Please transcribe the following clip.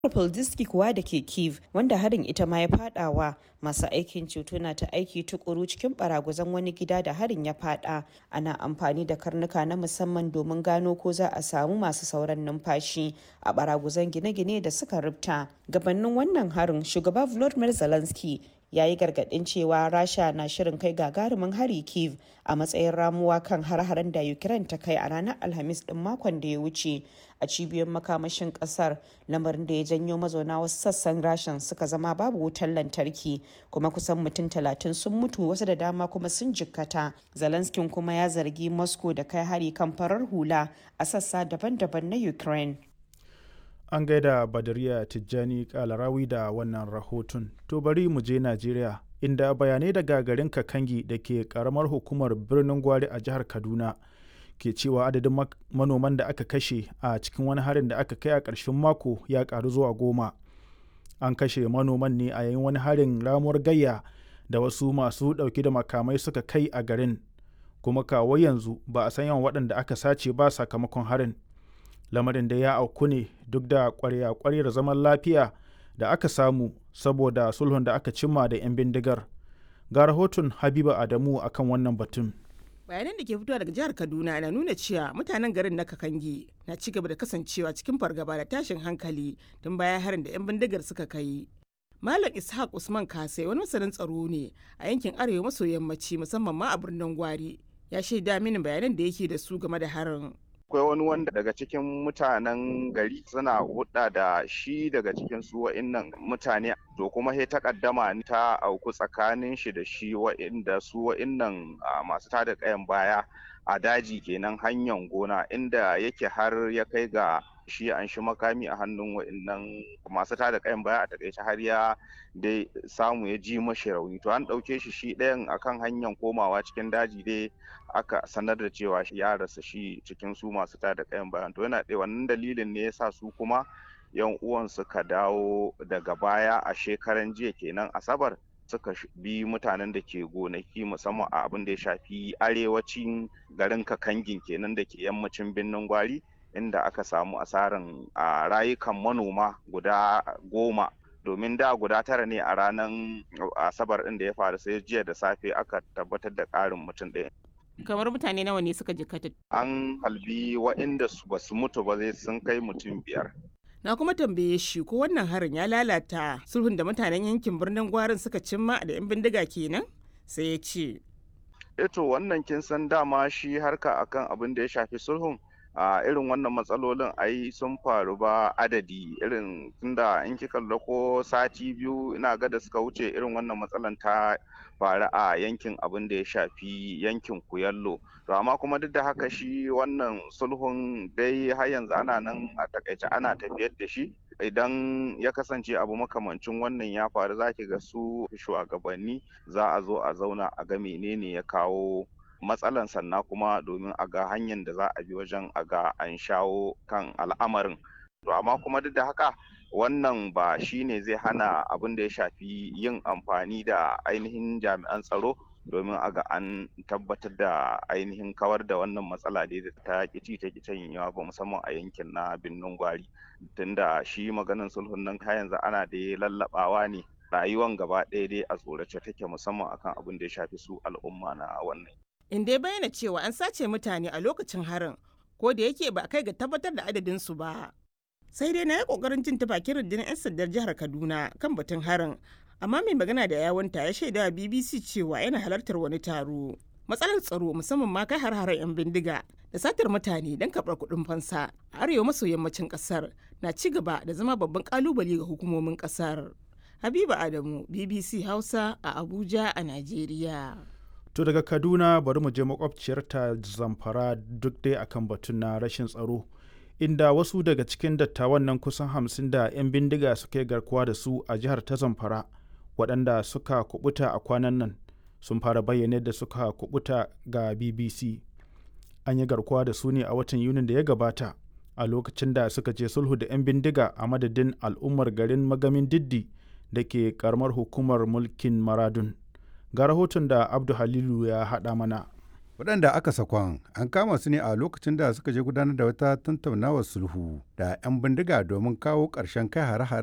Poldiski kuwa da ke Kyiv, wanda harin ita ma ya fadawa, masu aikin ceto na ta aiki tukuru cikin baraguzan wani gida da harin ya fada. Ana amfani da karnuka na musamman domin gano ko za a samu masu sauran numfashi a baraguzan gine-gine da suka rubta. Gabanin wannan harin, shugaba Volodymyr Zelensky ya yi gargadin cewa Rasha na shirin kai gagarumin hari Kyiv a matsayin ramuwa kan har-haren da Ukraine ta kai a ranar Alhamis din makon da ya wuce a cibiyoyin makamashin kasar, lamarin da ya janyo mazauna wasu sassan Rashan suka zama babu wutar lantarki, kuma kusan mutum 30 sun mutu, wasu da dama kuma sun jikkata. Zelensky kuma ya zargi Moscow da kai hari kan farar hula a sassa daban-daban na Ukraine. An gaida Badariya Tijjani Kalarawi da wannan rahoton. To bari mu je Najeriya, inda bayanai daga garin Kakangi da ke karamar hukumar birnin Gwari a jihar Kaduna ke cewa adadin manoman da aka kashe a cikin wani harin da aka kai a ƙarshen mako ya ƙaru zuwa 10. An kashe manoman ne a yayin wani harin ramuwar gayya da wasu masu ɗauke da makamai suka kai a garin, kuma kawo yanzu ba a san yawan waɗanda aka sace ba sakamakon harin. Lamarin da ya auku ne duk da ƙwarya-ƙwaryar zaman lafiya da aka samu saboda sulhun da aka cimma da 'yan bindigar. Ga rahoton Habiba Adamu akan wannan batun. Bayanan da ke fitowa daga jihar Kaduna na nuna cewa mutanen garin na Kakangi na ci gaba da kasancewa cikin fargaba da tashin hankali tun bayan harin da 'yan bindigar suka kai. Malam Ishaq Usman Kasai wani masanin tsaro ne a yankin arewa maso yammaci, musamman ma a birnin Gwari. Ya shaida mini bayanan da yake da su game da harin. Akwai wani wanda daga cikin mutanen gari suna hudda da shi daga cikin su wa'innan mutane, to kuma sai takaddama ta auku tsakanin shi da shi wa'innan masu tada kayan baya a daji kenan hanyar gona, inda yake har ya kai ga shi an shi makami a hannun wa'innan masu tada kayan baya, a takaice har ya dai samu ya ji mashi rauni. To an ɗauke shi ɗayan akan hanyar komawa cikin daji dai aka sanar da cewa ya rasa shi cikin su masu tada kayan bayan. To yana wannan dalilin ne yasa su kuma yan uwan suka dawo daga baya a shekaran jiya kenan Asabar, suka bi mutanen da ke gonaki musamman a abin da ya shafi arewacin garin Kakangin kenan da ke yammacin birnin Gwari, inda aka samu asaran rayukan manoma guda 10, domin da guda 9 ne a ranar Asabar ɗin da ya faru, sai jiya da safe aka tabbatar da ƙarin mutum ɗaya. Kamar mutane nawa ne suka jikkata? An halbi waɗanda ba su mutu ba zai sun kai mutum 5. Na kuma tambaye shi ko wannan harin ya lalata sulhun da mutanen yankin birnin Gwarin suka cimma da 'yan bindiga kenan? Sai ya ce. Eto wannan kin san dama shi harka akan abin da ya shafi sulhun, a irin wannan matsalolin ai sun faru ba adadi, irin tunda in kika ko sati 2 ina ga da suka wuce irin wannan matsalan ta faru a yankin abin da ya shafi yankin Kuyallo. To amma kuma duk da haka shi wannan sulhun dai har yanzu ana nan a takaice ana tafiyar da shi. Idan ya kasance abu makamancin wannan ya faru, zaki ga su shugabanni za a zo a zauna a ga menene ya kawo matsalan, sannan kuma domin a ga hanyar da za a bi wajen a ga an shawo kan al'amarin. To amma kuma duk da haka wannan ba shi ne zai hana abin da ya shafi yin amfani da ainihin jami'an tsaro domin a ga an tabbatar da ainihin kawar da wannan matsala da ta kici ta kicin yawa ba, musamman a yankin na Birnin Gwari, tunda shi maganin sulhun nan yanzu ana da lallabawa ne, rayuwan gaba ɗaya dai a tsorace take, musamman akan abin da ya shafi su al'umma na wannan. In dai bayyana cewa an sace mutane a lokacin harin, ko da yake ba kai ga tabbatar da adadin su ba. Sai dai na yi kokarin jin ta bakin rundunar 'yan sandar jihar Kaduna kan batun harin, amma mai magana da yawunta ya shaida wa BBC cewa yana halartar wani taro. Matsalar tsaro, musamman ma kai har-haren 'yan bindiga da satar mutane don karɓar kuɗin fansa a arewa maso yammacin ƙasar, na ci gaba da zama babban ƙalubale ga hukumomin ƙasar. Habiba Adamu, BBC Hausa a Abuja a Najeriya. To daga Kaduna bari mu je makwabciyarta Zamfara, duk dai akan batun na rashin tsaro, inda wasu daga cikin dattawan nan kusan 50 da 'yan bindiga suka yi garkuwa da su a jihar ta Zamfara, waɗanda suka kubuta a kwanan nan, sun fara bayyana da suka kubuta ga BBC. An yi garkuwa da su ne a watan Yunin da ya gabata, a lokacin da suka je sulhu da 'yan bindiga a madadin al'ummar garin Magamin Diddi da ke karamar hukumar mulkin Maradun. Ga rahoton da Abdu Halilu ya haɗa mana. Waɗanda aka sakon an kama su ne a lokacin da suka je gudanar da wata tattaunawar sulhu da 'yan bindiga domin kawo ƙarshen kai hare-hare